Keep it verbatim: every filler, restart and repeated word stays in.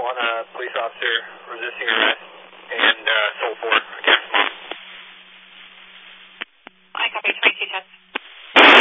on a police officer resisting arrest, and uh,